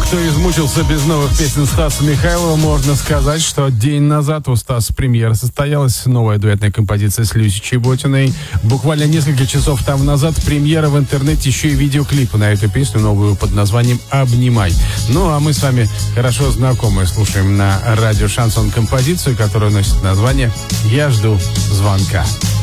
кто измучился без новых песен Стаса Михайлова, можно сказать, что день назад у Стаса премьера состоялась. Новая дуэтная композиция с Люсей Чеботиной. Буквально несколько часов там назад премьера в интернете, еще и видеоклипа на эту песню, новую под названием «Обнимай». Ну, а мы с вами хорошо знакомы. Слушаем на радио «Шансон» композицию, которая носит название «Я жду звонка».